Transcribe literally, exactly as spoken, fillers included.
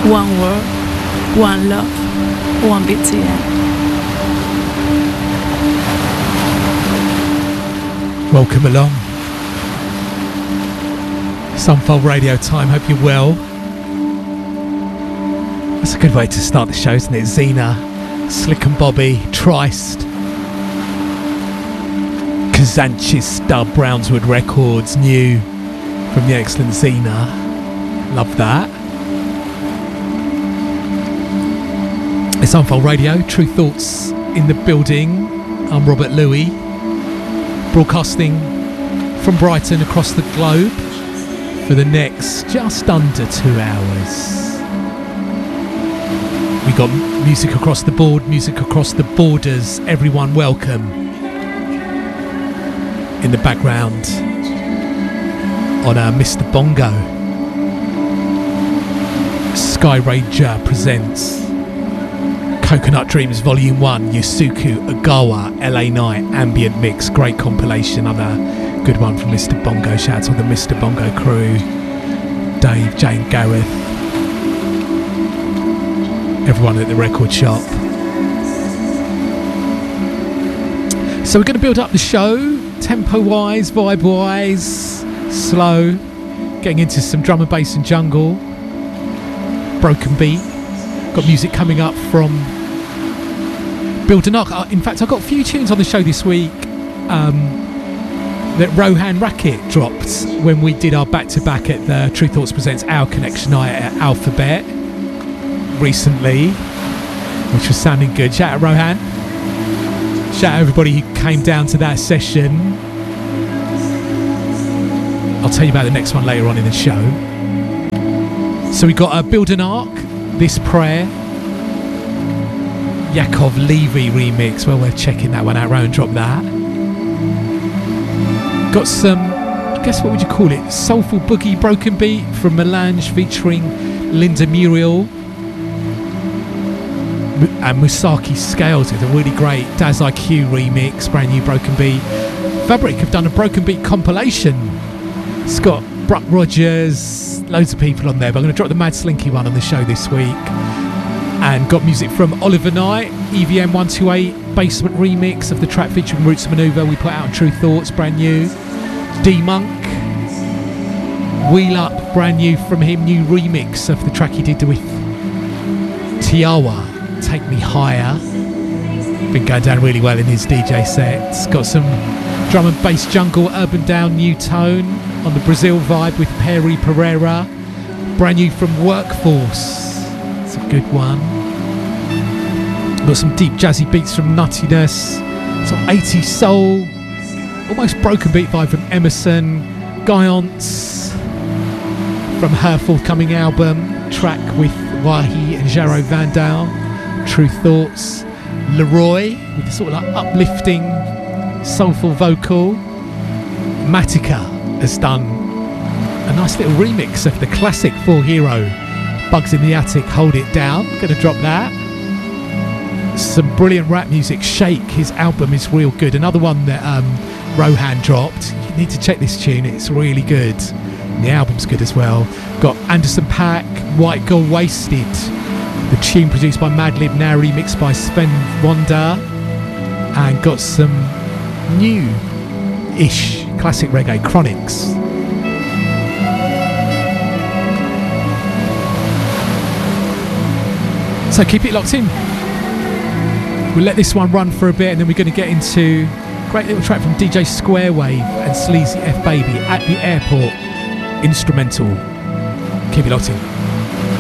one world, one love, one B T M. Welcome along. Sunfold Radio time, hope you're well. That's a good way to start the show, isn't it? Zena, Slick and Bobby, Trist, Kazanchis Stub, Brownswood Records, new from the excellent Zena. Love that. It's Sunfold Radio, True Thoughts in the building. I'm Robert Louis, broadcasting from Brighton across the globe for the next just under two hours. We got music across the board, music across the borders. Everyone welcome. In the background on our Mister Bongo, Sky Ranger presents Coconut Dreams Volume one, Yusuku Ogawa, L A Night, Ambient Mix, great compilation, another good one from Mister Bongo. Shout out to the Mister Bongo crew, Dave, Jane, Gareth, everyone at the record shop. So we're going to build up the show, tempo-wise, vibe-wise, slow, getting into some drum and bass and jungle, broken beat. Got music coming up from Build an Arc. In fact, I've got a few tunes on the show this week um, that Rohan Racket dropped when we did our back-to-back at the True Thoughts Presents Our Connection Night at Alphabet recently, which was sounding good. Shout out Rohan. Shout out everybody who came down to that session. I'll tell you about the next one later on in the show. So we got a Build an Arc, This Prayer, Yakov Levy remix. Well, we're checking that one out. Rowan dropped that. Got some, I guess what would you call it? Soulful boogie broken beat from Melange featuring Linda Muriel and Musaki Scales with a really great Daz I Q remix, brand new broken beat. Fabric have done a broken beat compilation. It's got Bruck Rogers, loads of people on there, but I'm going to drop the Mad Slinky one on the show this week. And got music from Oliver Knight, E V M one twenty-eight basement remix of the track featuring Roots Maneuver we put out on True Thoughts, brand new. D-Monk, Wheel Up, brand new from him, new remix of the track he did with Tiawa, Take Me Higher. Been going down really well in his D J sets. Got some drum and bass jungle, Urban Down, new tone on the Brazil vibe with Perry Pereira. Brand new from Workforce. It's a good one. Got some deep jazzy beats from Nuttiness. Some eighties soul. Almost broken beat vibe from Emerson. Guyance from her forthcoming album. Track with Wahi and Jaro Vandal. True Thoughts. Leroy with the sort of like uplifting soulful vocal. Matica has done a nice little remix of the classic Four Hero, Bugs in the Attic, Hold It Down. Gonna drop that. Some brilliant rap music. Shake, his album is real good. Another one that um, Rohan dropped. You need to check this tune, it's really good. And the album's good as well. Got Anderson .Paak, White Girl Wasted. The tune produced by Madlib, now remixed by Sven Wonder. And got some new-ish classic reggae, Chronics. So keep it locked in. We'll let this one run for a bit and then we're going to get into a great little track from D J Squarewave and Sleazy F Baby, At the Airport, instrumental. Keep it locked in.